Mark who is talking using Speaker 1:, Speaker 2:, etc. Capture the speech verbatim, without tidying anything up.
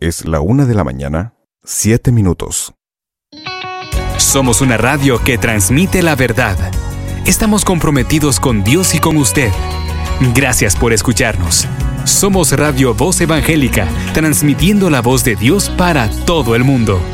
Speaker 1: Es la una de la mañana, siete minutos.
Speaker 2: Somos una radio que transmite la verdad. Estamos comprometidos con Dios y con usted. Gracias por escucharnos. Somos Radio Voz Evangélica, transmitiendo la voz de Dios para todo el mundo.